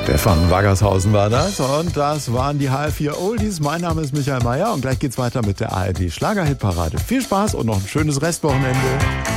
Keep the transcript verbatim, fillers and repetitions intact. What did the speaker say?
Stefan Waggershausen war das und das waren die H R vier Oldies. Mein Name ist Michael Mayer und gleich geht's weiter mit der A R D Schlagerhitparade. Viel Spaß und noch ein schönes Restwochenende.